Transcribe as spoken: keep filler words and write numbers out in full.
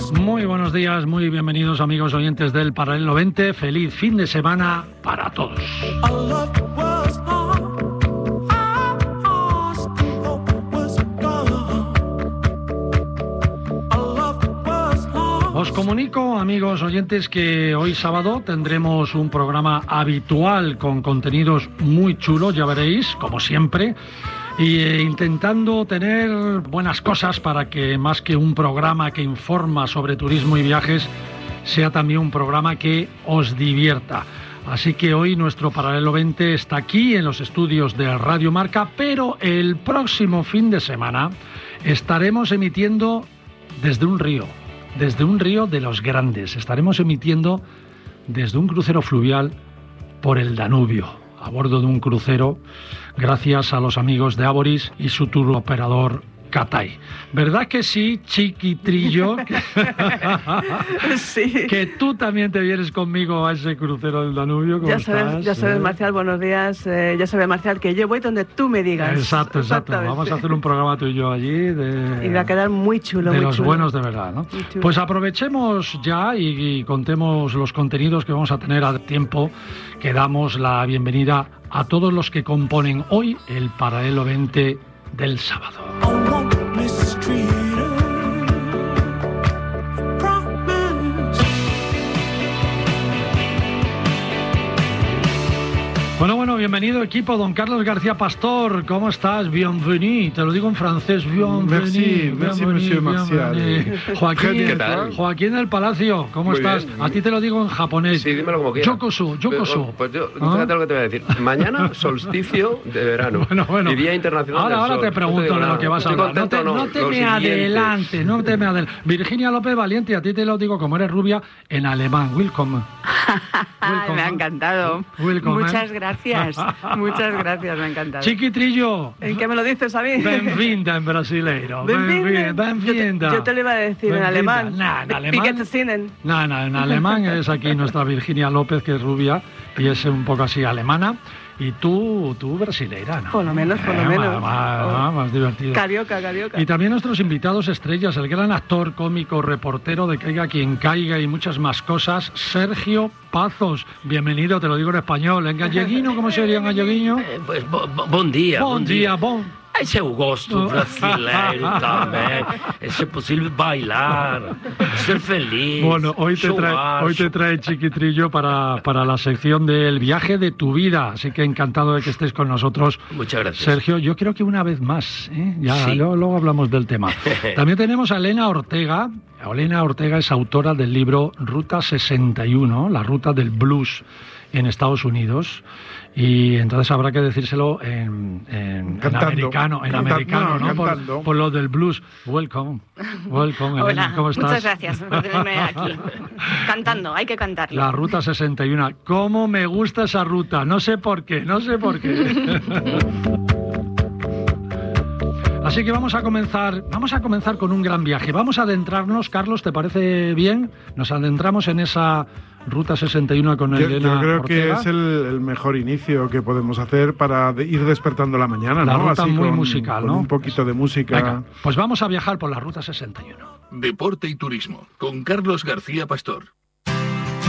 Muy buenos días, muy bienvenidos amigos oyentes del Paralelo veinte. Feliz fin de semana para todos. Os comunico, amigos oyentes, que hoy sábado tendremos un programa habitual con contenidos muy chulos, ya veréis, como siempre, y eh, intentando tener buenas cosas para que más que un programa que informa sobre turismo y viajes, sea también un programa que os divierta. Así que hoy nuestro Paralelo veinte está aquí en los estudios de Radio Marca, pero el próximo fin de semana estaremos emitiendo desde un río. Desde un río de los grandes. Estaremos emitiendo desde un crucero fluvial por el Danubio, a bordo de un crucero, gracias a los amigos de Aboris y su tour operador Catay. ¿Verdad que sí, Chiquitrillo? Sí. Que tú también te vienes conmigo a ese crucero del Danubio. ¿Cómo ya sabes, estás? ya sabes, ¿Eh? Marcial, buenos días. Eh, ya sabes, Marcial, que yo voy donde tú me digas. Exacto, exacto. Vamos a hacer un programa tú y yo allí. De, y va a quedar muy chulo, de muy los chulo. buenos de verdad, ¿no? Pues aprovechemos ya y, y contemos los contenidos que vamos a tener a tiempo, que damos la bienvenida a todos los que componen hoy el Paralelo veinte del sábado. Bueno, bueno, bienvenido equipo, don Carlos García Pastor, ¿cómo estás? Bienvenido, te lo digo en francés, bienvenido. Merci, merci, monsieur Marcial. Joaquín, ¿Qué tal? Joaquín del Palacio, ¿cómo Muy estás? bien. A ti te lo digo en japonés. Sí, dímelo como quieras. Yokosu, Yokosu. Pues yo, ¿Ah? fíjate lo que te voy a decir. Mañana, solsticio de verano. Bueno, bueno. Y Día Internacional Ahora, del ahora Sol. te No pregunto digo de lo nada. que vas a ¿Estoy hablar. No te, contento o no te Lo me siguiente. adelante, no te me adelante. Virginia López Valiente, a ti te lo digo como eres rubia en alemán. Welcome. Me ha encantado. Welcome. Muchas gracias. Muchas gracias, me ha encantado. Chiquitrillo. ¿En qué me lo dices a mí? Benvinda en brasileiro. Benvinda. Benvinda. Yo, te, yo te lo iba a decir Benvinda. en alemán. Nah, en alemán. Piquetesinen. No, no, en alemán es aquí nuestra Virginia López, que es rubia y es un poco así alemana. Y tú, tú brasileira, ¿no? Por lo menos, por lo Eh, menos. Más, Oh. más, más divertido. Carioca, carioca. Y también nuestros invitados estrellas, el gran actor, cómico, reportero de Caiga Quien Caiga y muchas más cosas, Sergio Pazos. Bienvenido, te lo digo en español. ¿En galleguino? ¿Cómo sería en galleguino? Eh, pues, bo, bo, bom dia. Bom dia, bom. Aí eu gosto brasileiro também. É ser possível bailar, ser feliz. Bueno, hoy te, trae, churrasco. hoy te trae Chiquitrillo para, para la sección del viaje de tu vida. Así que encantado de que estés con nosotros. Muchas gracias. Sergio, yo creo que una vez más, ¿eh? Ya Sí. luego, luego hablamos del tema. También tenemos a Elena Ortega. Elena Ortega es autora del libro Ruta sesenta y uno, la ruta del blues en Estados Unidos. Y entonces habrá que decírselo en, en, en americano, en Cantando, americano, ¿no? Por, cantando. por lo del blues. Welcome. Welcome, Elena. Hola, ¿Cómo estás? muchas gracias por tenerme aquí. Cantando, hay que cantarlo. La ruta sesenta y uno. ¿Cómo me gusta esa ruta? No sé por qué, no sé por qué. Así que vamos a comenzar, vamos a comenzar con un gran viaje. Vamos a adentrarnos, Carlos, ¿te parece bien? Nos adentramos en esa ruta sesenta y uno con Yo, Elena yo creo Ortega. que es el, el mejor inicio que podemos hacer para de- ir despertando la mañana, La ¿no? ruta Así muy con, musical, con ¿no? un poquito de música. Venga, pues vamos a viajar por la ruta sesenta y uno. Deporte y turismo, con Carlos García Pastor.